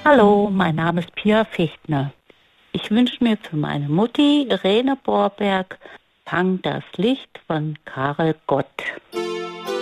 Hallo, mein Name ist Pia Fichtner. Ich wünsche mir für meine Mutti Irene Borberg Fang das Licht von Karel Gott.